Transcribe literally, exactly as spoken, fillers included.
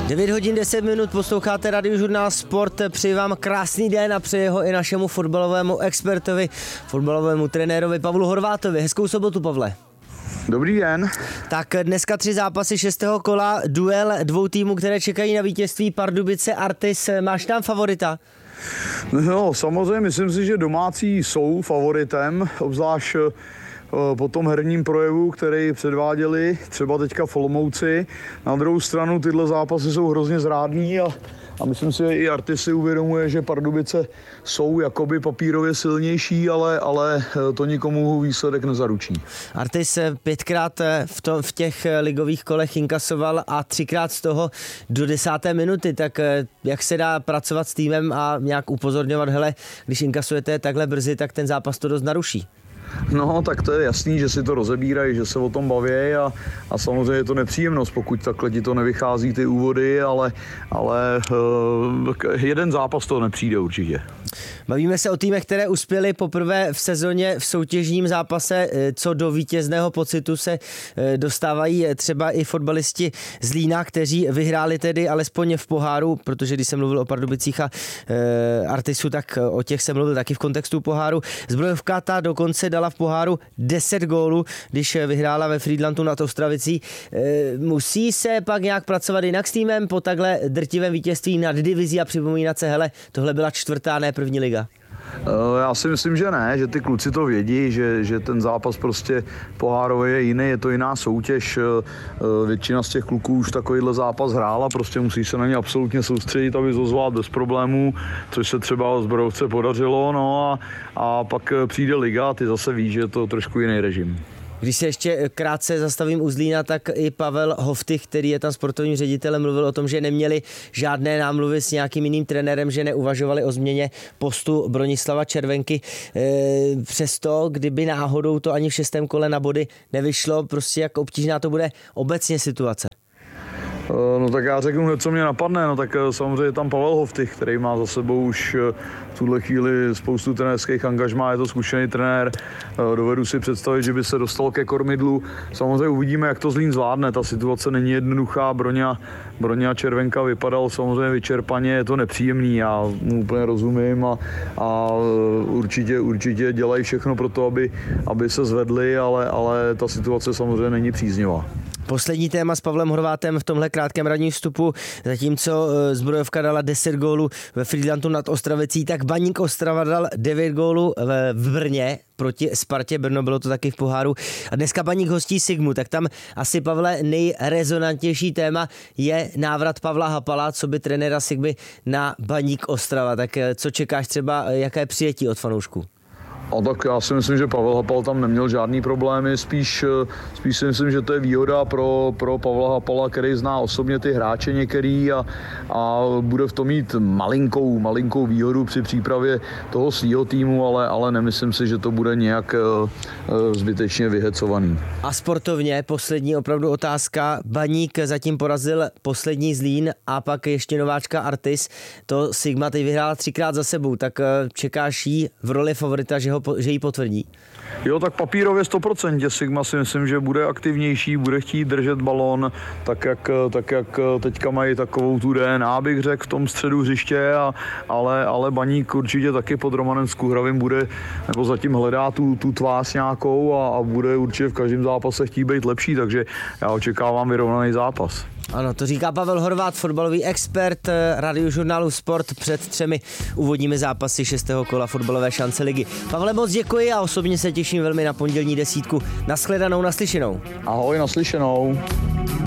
devět hodin deset minut, posloucháte Radiožurnál Sport, přeji vám krásný den a přeji ho i našemu fotbalovému expertovi, fotbalovému trenérovi Pavlu Horvátovi. Hezkou sobotu, Pavle. Dobrý den. Tak dneska tři zápasy šestého kola, duel dvou týmů, které čekají na vítězství, Pardubice, Artis. Máš tam favorita? No, samozřejmě myslím si, že domácí jsou favoritem, obzvlášť po tom herním projevu, který předváděli třeba teďka v Olomouci. Na druhou stranu tyhle zápasy jsou hrozně zrádný a, a myslím si, že i Artis si uvědomuje, že Pardubice jsou jakoby papírově silnější, ale, ale to nikomu výsledek nezaručí. Artis pětkrát v, to, v těch ligových kolech inkasoval a třikrát z toho do desáté minuty, tak jak se dá pracovat s týmem a nějak upozorňovat, hele, když inkasujete takhle brzy, tak ten zápas to dost naruší. No, tak to je jasný, že si to rozebírají, že se o tom baví a, a samozřejmě je to nepříjemnost, pokud takhle ti to nevychází ty úvody, ale, ale uh, jeden zápas to nepřijde určitě. Bavíme se o týmech, které uspěly poprvé v sezóně v soutěžním zápase. Co do vítězného pocitu se dostávají třeba i fotbalisti z Lína, kteří vyhráli tedy alespoň v poháru, protože když jsem mluvil o Pardubicích a e, Artisu, tak o těch jsem mluvil taky v kontextu poháru. Zbrojovka ta dokonce dala v poháru deset gólů, když vyhrála ve Frýdlantu nad Ostravicí. E, musí se pak nějak pracovat jinak s týmem po takhle drtivém vítězství nad divizí a připomínat se, hele, tohle byla čtvrtá, ne první liga? Já si myslím, že ne, že ty kluci to vědí, že, že ten zápas prostě pohárový je jiný, je to jiná soutěž. Většina z těch kluků už takovýhle zápas hrála, prostě musí se na ně absolutně soustředit, aby to zvládl bez problémů, což se třeba Zbrojovce podařilo, no a, a pak přijde liga a ty zase víš, že je to trošku jiný režim. Když se ještě krátce zastavím u Zlína, tak i Pavel Hoftych, který je tam sportovním ředitelem, mluvil o tom, že neměli žádné námluvy s nějakým jiným trenérem, že neuvažovali o změně postu Bronislava Červenky. E, přesto, kdyby náhodou to ani v šestém kole na body nevyšlo, prostě jak obtížná to bude obecně situace. No tak já řeknu, co mě napadne, no tak samozřejmě je tam Pavel Hoftych, který má za sebou už v tuhle chvíli spoustu trenérských angažmá, je to zkušený trenér, dovedu si představit, že by se dostal ke kormidlu. Samozřejmě uvidíme, jak to Zlín zvládne, ta situace není jednoduchá, Broňa, Broňa Červenka vypadal samozřejmě vyčerpaně, je to nepříjemný, já mu úplně rozumím a, a určitě, určitě dělají všechno pro to, aby, aby se zvedli, ale, ale ta situace samozřejmě není příznivá. Poslední téma s Pavlem Horvátem v tomhle krátkém radním vstupu. Zatímco Zbrojovka dala deset gólů ve Frýdlantu nad Ostravicí, tak Baník Ostrava dal devět gólů v Brně proti Spartě Brno, bylo to taky v poháru. A dneska Baník hostí Sigmu, tak tam asi, Pavle, nejrezonantnější téma je návrat Pavla Hapala, co by trenéra Sigmy na Baník Ostrava. Tak co čekáš třeba, jaké přijetí od fanoušků? A tak já si myslím, že Pavel Hapal tam neměl žádný problémy, spíš, spíš si myslím, že to je výhoda pro, pro Pavla Hapala, který zná osobně ty hráče některý a, a bude v tom mít malinkou, malinkou výhodu při přípravě toho svýho týmu, ale, ale nemyslím si, že to bude nějak uh, zbytečně vyhecovaný. A sportovně poslední opravdu otázka. Baník zatím porazil poslední Zlín a pak ještě nováčka Artis. To Sigma teď vyhrála třikrát za sebou, tak čekáš jí v roli favorita, že ho že ji potvrdí? Jo, tak papírově sto procent Sigma si myslím, že bude aktivnější, bude chtít držet balón, tak jak, tak jak teďka mají takovou tu D N A, bych řekl, v tom středu hřiště, a, ale, ale Baník určitě taky pod Romanem Skuhravým bude, nebo zatím hledá tu, tu tvář nějakou a, a bude určitě v každém zápase chtít být lepší, takže já očekávám vyrovnaný zápas. Ano, to říká Pavel Horvát, fotbalový expert Radiožurnálu Sport před třemi úvodními zápasy šestého kola fotbalové šance ligy. Pavle, moc děkuji a osobně se těším velmi na pondělní desítku. Naschledanou, naslyšenou. Ahoj, naslyšenou.